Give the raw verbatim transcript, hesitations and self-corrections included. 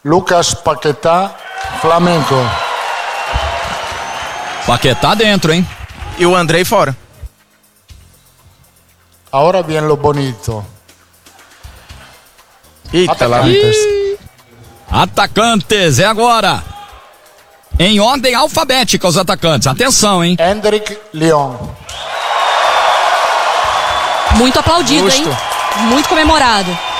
Lucas Paquetá, Flamengo. Paquetá dentro, hein? E o Andrei fora. Agora vem lo bonito. Eita, lá. Atacantes, é agora. Em ordem alfabética os atacantes. Atenção, hein? Hendrick Leon. Muito aplaudido, Justo. hein? Muito comemorado.